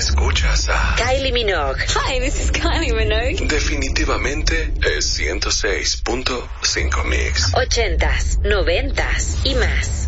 Escuchas a Kylie Minogue. Hi, this is Kylie Minogue. Definitivamente es 106.5 Mix. 80s, 90s y más.